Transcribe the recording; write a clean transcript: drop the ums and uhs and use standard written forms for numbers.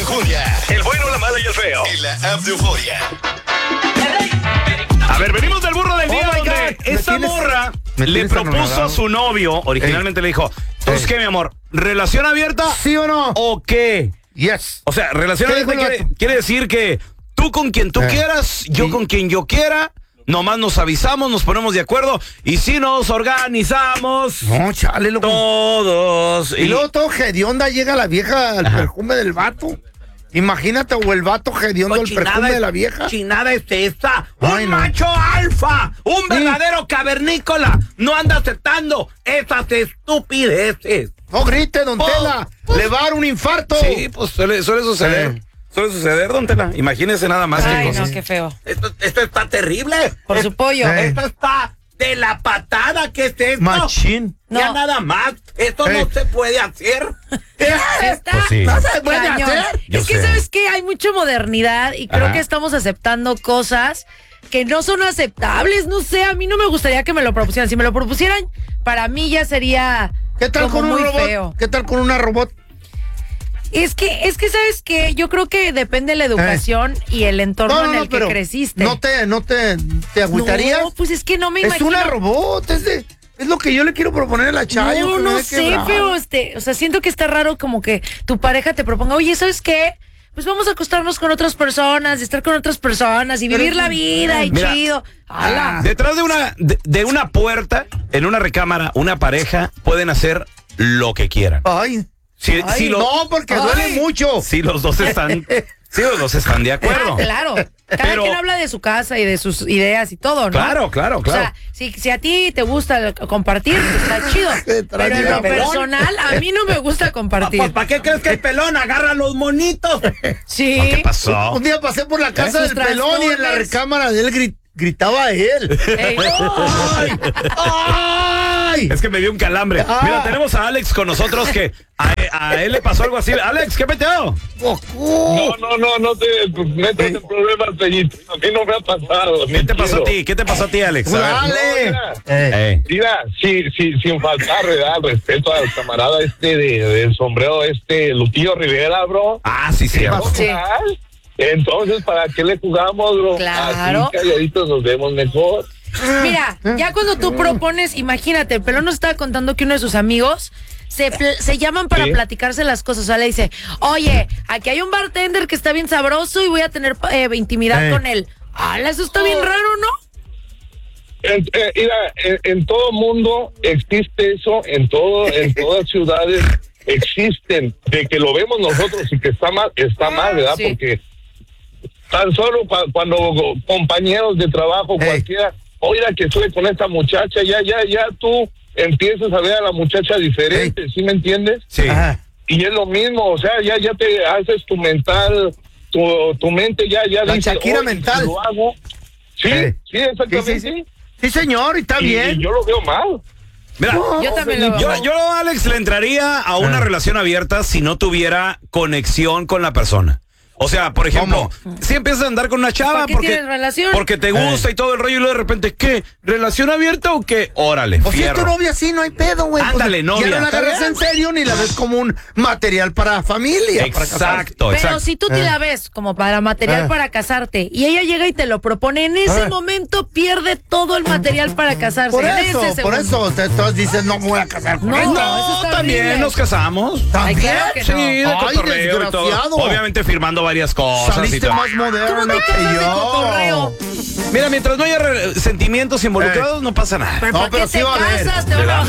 Enjundia. El bueno, la mala y el feo. En la app de Euforia. A ver, venimos del burro del día donde esa morra le propuso a su novio, originalmente le dijo, entonces, ¿qué, mi amor? ¿Relación abierta? ¿Sí o no? ¿O qué? Yes. O sea, relación abierta quiere decir que tú con quien tú quieras, yo con quien yo quiera, nomás nos avisamos, nos ponemos de acuerdo, y si nos organizamos... No, chale, loco. Todos. Y luego todo hedionda llega la vieja al perfume del vato. Imagínate, o el vato hediondo el perfume de la vieja. Chinada es esta. Ay, Un no. macho alfa. Un verdadero cavernícola. No anda aceptando esas estupideces. No grite, don Tela. Le va a dar un infarto. Sí, pues suele suceder. Suele suceder, don Tela. Imagínese nada más. Ay, no, qué feo. Esto está terrible. Por su pollo. Esto está de la patada. ¿Qué es esto? Machín. Ya No. nada más. Esto no se puede hacer. Está Pues sí. No se puede cañón. hacer. Yo Es que, sé. ¿sabes qué? Hay mucha modernidad y creo Ajá. que estamos aceptando cosas que no son aceptables. No sé, a mí no me gustaría que me lo propusieran. Si me lo propusieran, para mí ya sería ¿Qué tal como con un muy robot? feo. ¿Qué tal con una robot? Es que, ¿sabes qué? Yo creo que depende de la educación y el entorno en el que pero creciste. ¿No te agüitarías? No, pues es que no me Es imagino. una robot, es lo que yo le quiero proponer a la Chayo. No, que me no deje sé, brava. pero o sea, siento que está raro como que tu pareja te proponga, oye, ¿sabes qué? Pues vamos a acostarnos con otras personas, estar con otras personas y vivir la vida y Mira, chido. ¡Hala! Detrás de una puerta, en una recámara, una pareja pueden hacer lo que quieran. Ay. Si No, porque duele mucho. Si los dos están de acuerdo. Claro. Cada Pero- quien habla de su casa y de sus ideas y todo, ¿no? Claro. O sea, si a ti te gusta compartir, pues está chido. Pero en lo personal, a mí no me gusta compartir. ¿Para qué crees que el pelón agarra los monitos? Sí. ¿Qué pasó? Un día pasé por la casa Sus del pelón y en la Transformers. recámara de él gritaba él. Ey. ¡Ay! ¡Ay! Es que me dio un calambre. Mira, tenemos a Alex con nosotros que a él le pasó algo así. Alex, ¿qué peteo? Goku. No te metas en problemas, Pellito. A mí no me ha pasado. ¿Qué te pasó a ti? ¿Qué te pasó a ti, Alex? A ver. Dale. Mira, sin faltar, ¿verdad? Respeto al camarada del sombrero, Lupillo Rivera, bro. Ah, sí. Sí. Entonces, ¿para qué le jugamos, bro? Claro. Así calladitos nos vemos mejor. Mira, ya cuando tú propones, imagínate, el pelón nos estaba contando que uno de sus amigos se llaman para platicarse las cosas. O sea, le dice, oye, aquí hay un bartender que está bien sabroso y voy a tener intimidad con él. ¡Hala, eso está bien raro, ¿no? Mira, en todo mundo existe eso, en todas ciudades existen. De que lo vemos nosotros y que está mal, ¿verdad? Sí. Porque tan solo cuando compañeros de trabajo, cualquiera, oiga que estoy con esta muchacha, ya tú empiezas a ver a la muchacha diferente, ¿sí me entiendes? Sí. Ajá. Y es lo mismo, o sea, ya te haces tu mental, tu mente ya La dice, Shakira oye, mental. lo hago. Sí, exactamente. Sí. Sí, señor, y está bien. Y yo lo veo mal. Mira, Yo también lo veo. yo, Alex, le entraría a una relación abierta si no tuviera conexión con la persona. O sea, por ejemplo, si empiezas a andar con una chava ¿Para qué tienes relación? porque te gusta y todo el rollo y luego de repente, ¿qué? ¿Relación abierta o qué? Órale, O si es tu fierro. novia, sí, no hay pedo, güey. Ándale, novia. Ya no la agarras en serio ni la ves como un material para familia. para casarse. Exacto, Pero exacto. si tú te la ves como para material para casarte y ella llega y te lo propone, en ese momento pierde todo el material para casarse. Por en eso, ese por segundo. eso. Entonces dices, no me voy a casar con No, ella. eso está También horrible. nos casamos. Ay, ¿También? claro que Sí, no. de Ay, cotorreo y todo. desgraciado. Obviamente firmando varias cosas y Saliste todo. más moderno ¿Cómo te que casas de yo. cotorreo? Mira, mientras no haya sentimientos involucrados, no pasa nada. ¿Pero No, para pero qué sí te va a haber. casas? Te van a bajar